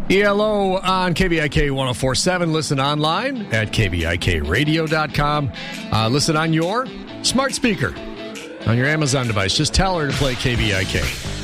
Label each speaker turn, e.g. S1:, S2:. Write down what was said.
S1: ELO on KBIK 1047. Listen online at kbikradio.com. Listen on your smart speaker on your Amazon device. Just tell her to play KBIK.